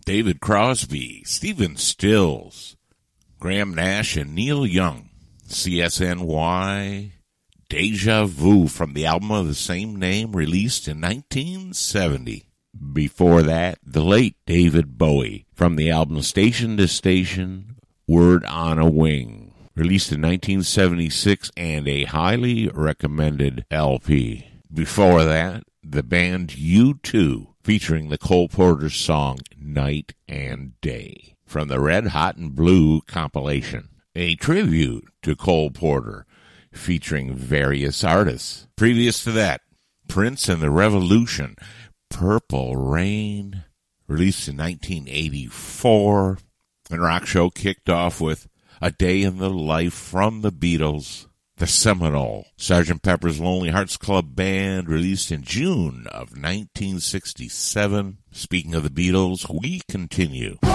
David Crosby, Stephen Stills, Graham Nash, and Neil Young. CSNY, Deja Vu from the album of the same name released in 1970. Before that, the late David Bowie from the album Station to Station, Word on a Wing, released in 1976 and a highly recommended LP. Before that, the band U2 featuring the Cole Porter song Night and Day from the Red Hot and Blue compilation, a tribute to Cole Porter featuring various artists. Previous to that, Prince and the Revolution, Purple Rain, released in 1984. And Rock Show kicked off with A Day in the Life from the Beatles, the seminal Sgt. Pepper's Lonely Hearts Club Band, released in June of 1967. Speaking of the Beatles, we continue.